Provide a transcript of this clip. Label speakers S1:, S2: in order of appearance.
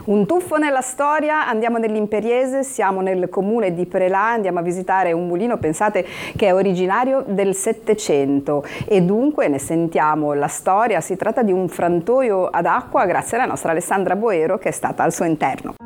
S1: Un tuffo nella storia, andiamo nell'Imperiese, siamo nel comune di Prelà, andiamo a visitare un mulino, pensate, che è originario del Settecento e dunque ne sentiamo la storia. Si tratta di un frantoio ad acqua grazie alla nostra Alessandra Boero che è stata al suo interno.